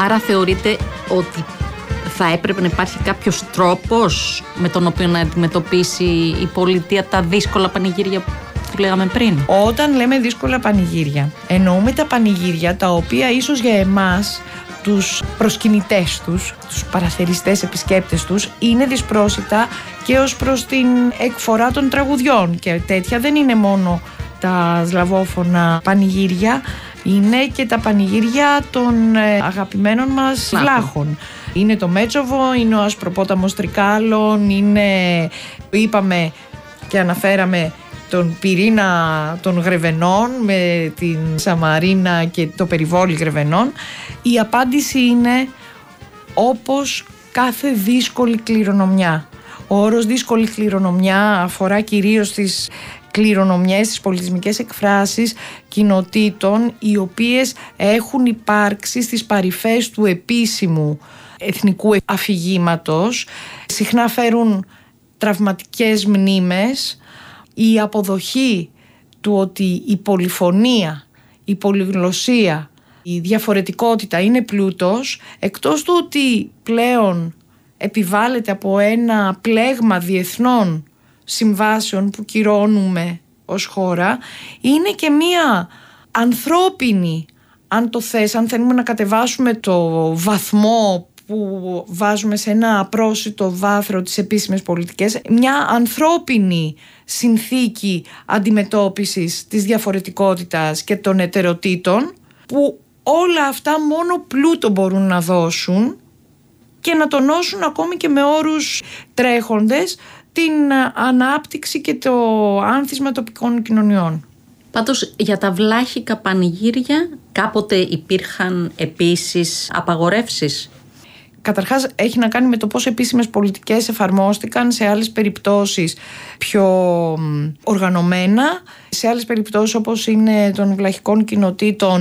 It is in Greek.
Άρα θεωρείτε ότι θα έπρεπε να υπάρχει κάποιος τρόπος με τον οποίο να αντιμετωπίσει η πολιτεία τα δύσκολα πανηγύρια που λέγαμε πριν? Όταν λέμε δύσκολα πανηγύρια, εννοούμε τα πανηγύρια τα οποία ίσως για εμάς, τους προσκυνητές τους παραθεριστές επισκέπτες τους, είναι δυσπρόσιτα και ως προς την εκφορά των τραγουδιών. Και τέτοια δεν είναι μόνο τα σλαβόφωνα πανηγύρια, είναι και τα πανηγύρια των αγαπημένων μας βλάχων. Είναι το Μέτσοβο, είναι ο Ασπροπόταμος Τρικάλων, είναι, είπαμε και αναφέραμε, τον πυρήνα των Γρεβενών με την Σαμαρίνα και το περιβόλι Γρεβενών. Η απάντηση είναι όπως κάθε δύσκολη κληρονομιά. Ο όρος δύσκολη κληρονομιά αφορά κυρίως τις κληρονομιές, τις πολιτισμικές εκφράσεις κοινοτήτων οι οποίες έχουν υπάρξει στις παρυφές του επίσημου εθνικού αφηγήματος. Συχνά φέρουν τραυματικές μνήμες. Η αποδοχή του ότι η πολυφωνία, η πολυγλωσσία, η διαφορετικότητα είναι πλούτος, εκτός του ότι πλέον επιβάλλεται από ένα πλέγμα διεθνών συμβάσεων που κυρώνουμε ως χώρα, είναι και μία ανθρώπινη, αν το θες, αν θέλουμε να κατεβάσουμε το βαθμό που βάζουμε σε ένα απρόσιτο βάθρο τις επίσημες πολιτικές, μια ανθρώπινη συνθήκη αντιμετώπισης της διαφορετικότητας και των ετεροτήτων, που όλα αυτά μόνο πλούτο μπορούν να δώσουν και να τονώσουν ακόμη και με όρους τρέχοντες την ανάπτυξη και το άνθισμα τοπικών κοινωνιών. Πάντως για τα βλάχικα πανηγύρια κάποτε υπήρχαν επίσης απαγορεύσεις? Καταρχάς έχει να κάνει με το πώς επίσημες πολιτικές εφαρμόστηκαν, σε άλλες περιπτώσεις πιο οργανωμένα, σε άλλες περιπτώσεις όπως είναι των βλαχικών κοινοτήτων